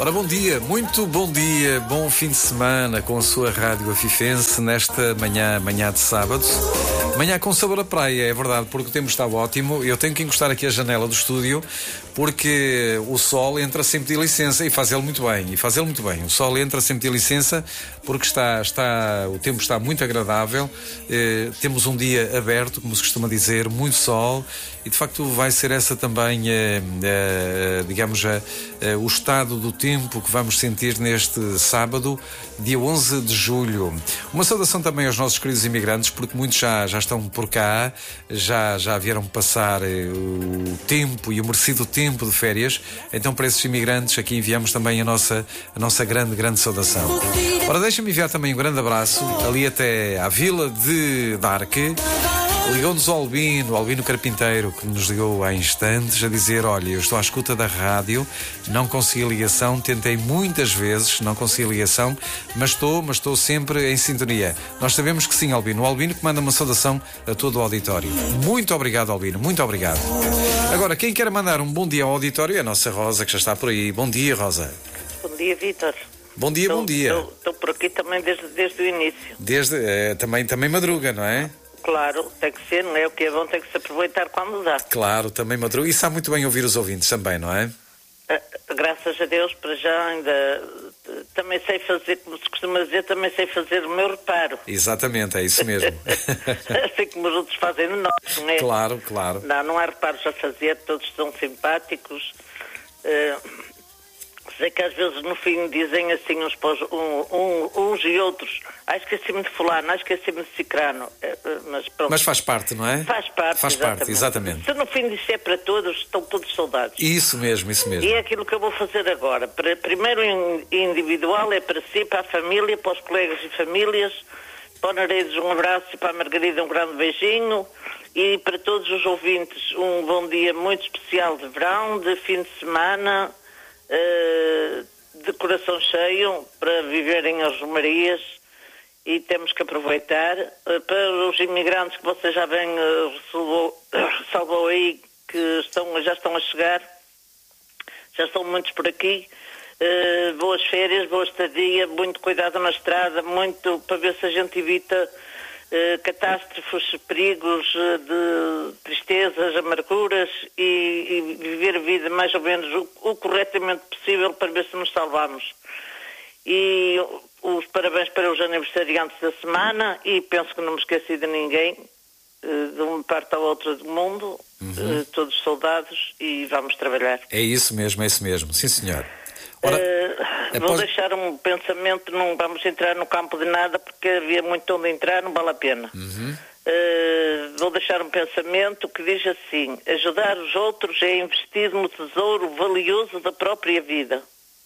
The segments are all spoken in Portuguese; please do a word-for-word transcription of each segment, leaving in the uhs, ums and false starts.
Ora, bom dia, muito bom dia, bom fim de semana com a sua Rádio Afifense nesta manhã, manhã de sábado. Manhã com sabor a praia, é verdade, porque o tempo está ótimo. Eu tenho que encostar aqui a janela do estúdio porque o sol entra sempre de licença e faz ele muito bem, e faz ele muito bem. O sol entra sempre de licença porque está, está, o tempo está muito agradável. Eh, temos um dia aberto, como se costuma dizer, muito sol, e de facto vai ser essa também, eh, eh, digamos, eh, eh, o estado do tempo que vamos sentir neste sábado, dia onze de julho. Uma saudação também aos nossos queridos imigrantes, porque muitos já, já estão por cá, já, já vieram passar eh, o tempo e o merecido tempo de férias. Então, para esses imigrantes, aqui enviamos também a nossa, a nossa grande, grande saudação. Ora, deixa-me enviar também um grande abraço ali até à vila de Darque. Ligou-nos o Albino, o Albino Carpinteiro, que nos ligou há instantes a dizer: olha, eu estou à escuta da rádio, não consegui ligação, tentei muitas vezes, não consegui ligação, mas estou, mas estou sempre em sintonia. Nós sabemos que sim, Albino. O Albino que manda uma saudação a todo o auditório. Muito obrigado, Albino, muito obrigado. Agora, quem quer mandar um bom dia ao auditório é a nossa Rosa, que já está por aí. Bom dia, Rosa. Bom dia, Vítor. Bom dia, estou, bom dia. Estou, estou por aqui também desde, desde o início. Desde, eh, também, também madruga, não é? Claro, tem que ser, não é? O que é bom tem que se aproveitar quando dá. Claro, também madruga. E sabe muito bem ouvir os ouvintes também, não é? Ah, graças a Deus, para já ainda também sei fazer, como se costuma dizer, também sei fazer o meu reparo. Exatamente, é isso mesmo. Assim como os outros fazem no nosso, não é? Claro, claro. Não, não há reparos a fazer, todos são simpáticos. Uh, sei que às vezes no fim dizem assim uns, um, um, uns e outros: ah, esqueci-me de fulano, ah, esqueci-me de cicrano. Mas, pronto. Mas faz parte, não é? Faz parte, faz exatamente. parte, exatamente. Se no fim disso é para todos, estão todos saudados. Isso mesmo, isso mesmo. E é aquilo que eu vou fazer agora. Para, primeiro individual, é para si, para a família, para os colegas e famílias. Para o Nareiros um abraço e para a Margarida um grande beijinho. E para todos os ouvintes um bom dia muito especial de verão, de fim de semana, uh, de coração cheio, para viverem as romarias. E temos que aproveitar. Uh, para os imigrantes que você já bem uh, salvou, salvou aí, que estão, já estão a chegar, já estão muitos por aqui. Uh, boas férias, boa estadia, muito cuidado na estrada, muito para ver se a gente evita uh, catástrofes, perigos uh, de tristezas, amarguras, e, e viver a vida mais ou menos o, o corretamente possível para ver se nos salvamos. E os parabéns para os aniversariantes da semana, e penso que não me esqueci de ninguém, uh, de uma parte à outra do mundo, uhum. uh, todos soldados, e vamos trabalhar. É isso mesmo, é isso mesmo, sim senhor. Ora, uh, vou após... deixar um pensamento, não vamos entrar no campo de nada porque havia muito onde entrar, não vale a pena. Uhum. Uh, vou deixar um pensamento que diz assim: ajudar os outros é investir no tesouro valioso da própria vida.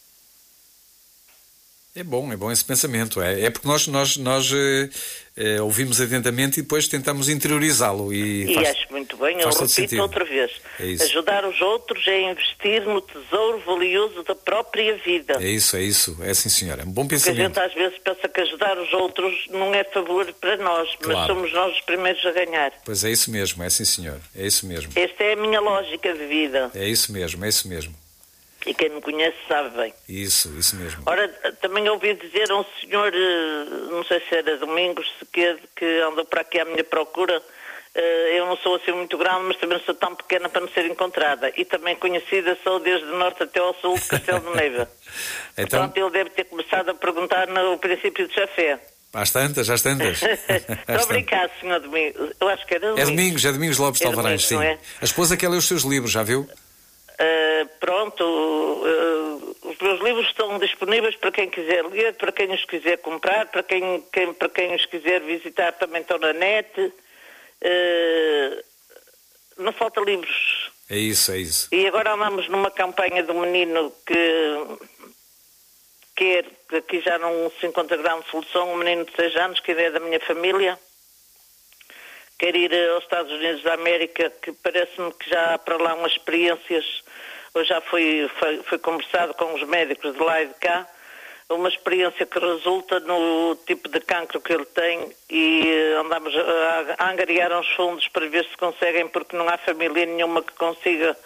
É bom, é bom esse pensamento. É, é porque nós, nós, nós eh, eh, ouvimos atentamente e depois tentamos interiorizá-lo. E, e faz, acho muito bem, eu repito sentido. outra vez. É isso. Ajudar os outros é investir no tesouro valioso da própria vida. É isso, é isso. É sim, senhora. É um bom pensamento. Porque a gente às vezes pensa que ajudar os outros não é favor para nós, claro. Mas somos nós os primeiros a ganhar. Pois é isso mesmo, é sim, senhor. É isso mesmo. Esta é a minha lógica de vida. É isso mesmo, é isso mesmo. E quem me conhece sabe bem. Isso, isso mesmo. Ora, também ouvi dizer a um senhor, não sei se era Domingos, que, que andou para aqui à minha procura. Eu não sou assim muito grande, mas também sou tão pequena para não ser encontrada. E também conhecida sou desde o norte até ao sul de Castelo de Neiva. Então... Portanto, ele deve ter começado a perguntar no princípio de Chafé. Às tantas, às tantas. Muito obrigado, senhor Domingos. Eu acho que era Domingos. É Domingos, é Domingos Lopes de Alvarães, sim. É? A esposa quer ler os seus livros, já viu? Uh, pronto, uh, os meus livros estão disponíveis para quem quiser ler, para quem os quiser comprar, para quem, quem, para quem os quiser visitar também estão na net. Uh, não falta livros. É isso, é isso. E agora andamos numa campanha de um menino que quer, que aqui já não se encontra grande solução, um menino de seis anos, que é da minha família. Quer ir aos Estados Unidos da América, que parece-me que já há para lá umas experiências, ou já foi, foi, foi conversado com os médicos de lá e de cá, uma experiência que resulta no tipo de cancro que ele tem, e andamos a, a angariar uns fundos para ver se conseguem, porque não há família nenhuma que consiga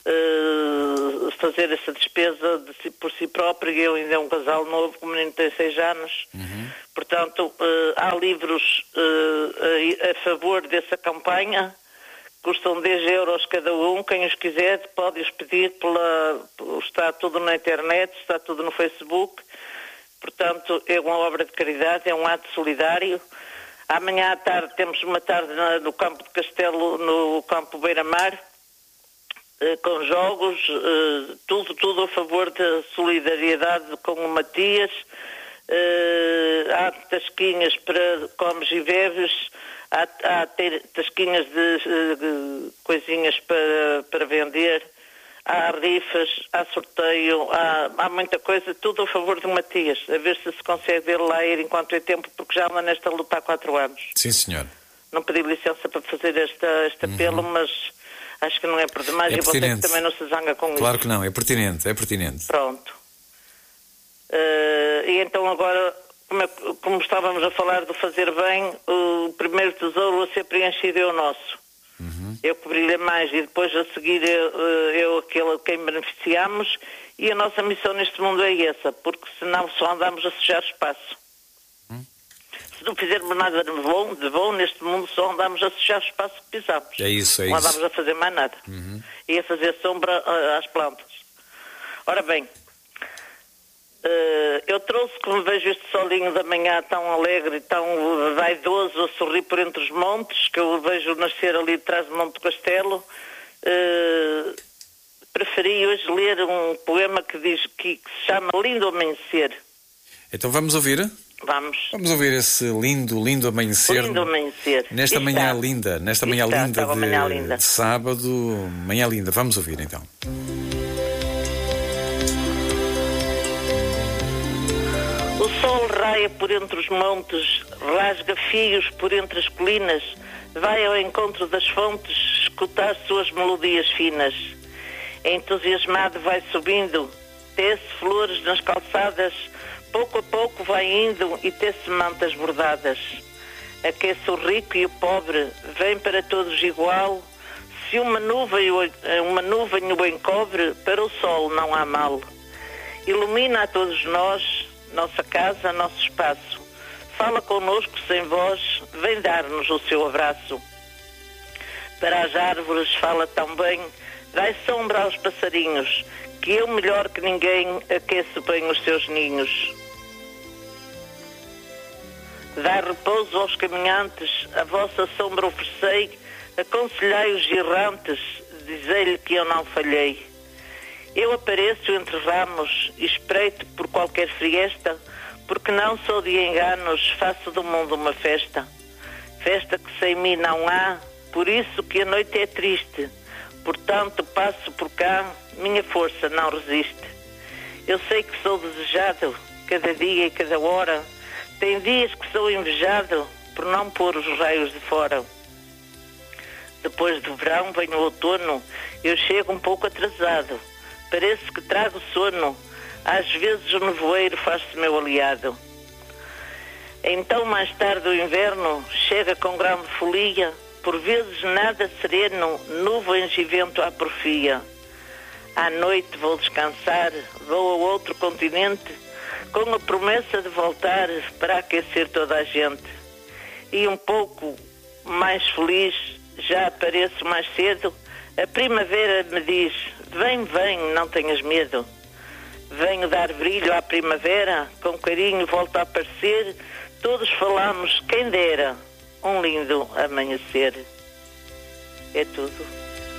uh, fazer essa despesa de si, por si próprio. Eu ainda é um casal novo, o menino tem seis anos. Uhum. Portanto, uh, há livros uh, a, a favor dessa campanha. Custam dez euros cada um. Quem os quiser pode-os pedir pela... Está tudo na internet, está tudo no Facebook. Portanto, é uma obra de caridade, é um ato solidário. Amanhã à tarde temos uma tarde na, no campo de Castelo, no campo Beira-Mar, eh, com jogos, eh, tudo, tudo a favor da solidariedade com o Matias. Eh, há tasquinhas para comes e bebes. Há, há ter, tasquinhas de, de coisinhas para, para vender, há rifas, há sorteio, há, há muita coisa, tudo a favor de Matias, a ver se se consegue ver lá ir enquanto é tempo, porque já anda nesta luta há quatro anos. Sim, senhor. Não pedi licença para fazer esta, este apelo, uhum. mas acho que não é por demais é e você também não se zanga com claro isso. Claro que não, é pertinente, é pertinente. Pronto. Uh, e então agora... Como, é, como estávamos a falar do fazer bem, o primeiro tesouro a ser preenchido é o nosso. Uhum. Eu que brilha mais e depois a seguir eu, eu aquele a quem beneficiamos, e a nossa missão neste mundo é essa, porque senão só andamos a sujar espaço. Uhum. Se não fizermos nada de bom, de bom neste mundo, só andamos a sujar espaço que pisamos. É isso, é não isso. andamos a fazer mais nada. Uhum. E a fazer sombra uh, às plantas. Ora bem, Uh, eu trouxe, como vejo este solinho da manhã tão alegre e tão vaidoso a sorrir por entre os montes, que eu vejo nascer ali atrás do Monte do Castelo, uh, preferi hoje ler um poema que diz que, que se chama Lindo Amanhecer. Então vamos ouvir? Vamos. Vamos ouvir esse lindo, lindo amanhecer. Lindo amanhecer. Nesta manhã linda, nesta manhã linda, de, manhã linda de sábado, manhã linda. Vamos ouvir então. O sol raia por entre os montes, rasga fios por entre as colinas, vai ao encontro das fontes, escutar suas melodias finas. Entusiasmado vai subindo, tece flores nas calçadas, pouco a pouco vai indo e tece mantas bordadas. Aquece o rico e o pobre, vem para todos igual. Se uma nuvem, uma nuvem o encobre, para o sol não há mal. Ilumina a todos nós, nossa casa, nosso espaço. Fala connosco sem voz, vem dar-nos o seu abraço. Para as árvores fala tão bem, dai sombra aos passarinhos, que eu melhor que ninguém aqueço bem os seus ninhos. Dá repouso aos caminhantes, a vossa sombra oferecei, aconselhai os errantes, dizei-lhe que eu não falhei. Eu apareço entre ramos, espreito por qualquer friesta, porque não sou de enganos, faço do mundo uma festa. Festa que sem mim não há, por isso que a noite é triste. Portanto passo por cá, minha força não resiste. Eu sei que sou desejado, cada dia e cada hora. Tem dias que sou invejado, por não pôr os raios de fora. Depois do verão vem o outono, eu chego um pouco atrasado. Parece que trago sono, às vezes o nevoeiro faz-se meu aliado. Então mais tarde o inverno chega com grande folia, por vezes nada sereno, nuvens e vento à porfia. À noite vou descansar, vou a outro continente, com a promessa de voltar para aquecer toda a gente. E um pouco mais feliz, já apareço mais cedo, a primavera me diz, vem, vem, não tenhas medo. Venho dar brilho à primavera, com carinho volto a aparecer, todos falamos, quem dera, um lindo amanhecer. É tudo.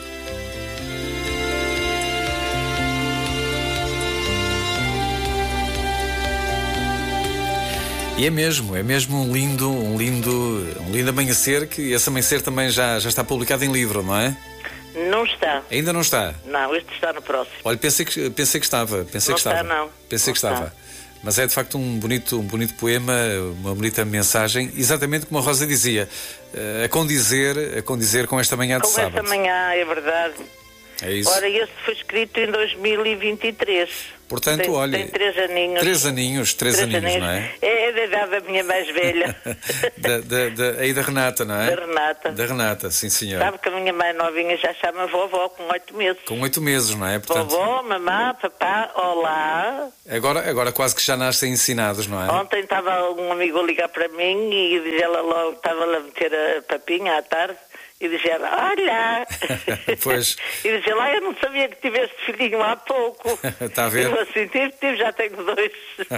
E é mesmo, é mesmo um lindo, um lindo, um lindo amanhecer, que esse amanhecer também já, já está publicado em livro, não é? Não está. Ainda não está? Não, este está no próximo. Olha, pensei que, pensei que estava. Pensei não que estava. está, não. Pensei não que estava. Está. Mas é de facto um bonito, um bonito poema, uma bonita mensagem, exatamente como a Rosa dizia, a condizer, a condizer com esta manhã de com sábado. Com esta manhã, é verdade. É isso. Ora, este foi escrito em dois mil e vinte e três. Portanto, tem, olha... Tem três aninhos. Três aninhos, três, três aninhos, aninhos, não é? É, é da idade da minha mais velha. da, da, da, aí da Renata, não é? Da Renata. Da Renata, sim, senhor. Sabe que a minha mãe novinha já chama vovó com oito meses. Com oito meses, não é? Portanto... Vovó, mamá, papá, olá. Agora, agora quase que já nascem ensinados, não é? Ontem estava um amigo a ligar para mim e diz ela logo, estava a meter a papinha à tarde. E dizia ela, olha! Pois. E dizia lá, eu não sabia que tiveste filhinho há pouco. Está a ver? Eu assim, tive, tive, já tenho dois.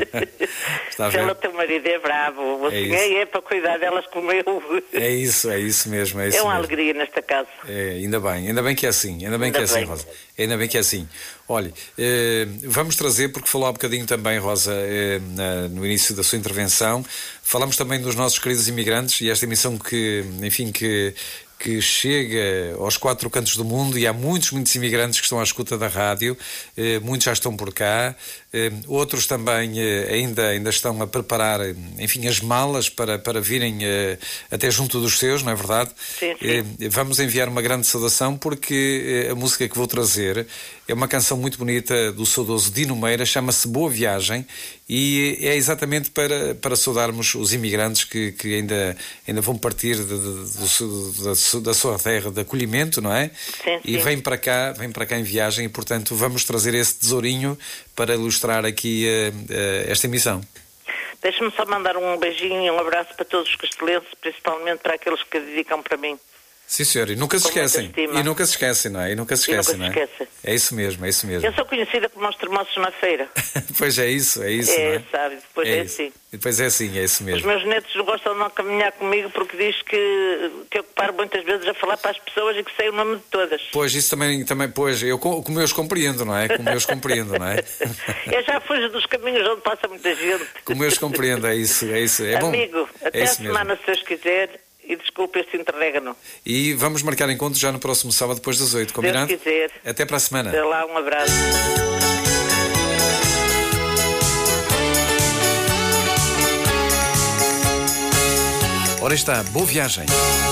Está a ver? Ela, teu marido é bravo. Assim, é, é para cuidar delas como eu. É isso, é isso mesmo. É, isso é uma mesmo. alegria nesta casa. É, ainda bem, ainda bem que é assim. Ainda bem ainda que é bem. assim, Rosa. Ainda bem que é assim. Olha, eh, vamos trazer, porque falou há bocadinho também, Rosa, eh, na, no início da sua intervenção, falamos também dos nossos queridos imigrantes e esta emissão que, enfim, que... que chega aos quatro cantos do mundo e há muitos, muitos imigrantes que estão à escuta da rádio, eh, muitos já estão por cá, eh, outros também eh, ainda, ainda estão a preparar, enfim, as malas para, para virem eh, até junto dos seus, não é verdade? Sim, sim. Eh, vamos enviar uma grande saudação porque eh, a música que vou trazer é uma canção muito bonita do saudoso Dino Meira, chama-se Boa Viagem e é exatamente para, para saudarmos os imigrantes que, que ainda, ainda vão partir de, de, de, de, da sua terra de acolhimento, não é? Sim, e sim. vêm para cá, vêm para cá em viagem e, portanto, vamos trazer esse tesourinho para ilustrar aqui uh, uh, esta emissão. Deixa-me só mandar um beijinho e um abraço para todos os castelenses, principalmente para aqueles que dedicam para mim. Sim, senhor, e nunca se esquecem. E nunca se esquecem, não é? E nunca se esquecem, nunca não se é? esquecem. É isso mesmo, é isso mesmo. Eu sou conhecida como os termoços na feira. Pois é isso, é isso. É, não é? sabe, depois é, é assim. Depois é assim, é isso mesmo. Os meus netos não gostam de não caminhar comigo porque diz que, que eu paro muitas vezes a falar para as pessoas e que sei o nome de todas. Pois, isso também, também pois, eu como eu os compreendo, não é? Como eu os compreendo, não é? Eu já fujo dos caminhos onde passa muita gente. Como eu os compreendo, é isso, é isso. É Amigo, bom. até é a isso semana, mesmo. se Deus quiser, e desculpe este interregno. E vamos marcar encontro já no próximo sábado, depois das oito, combinado? Se Deus quiser. Até para a semana. Até lá, um abraço. Ora está, boa viagem.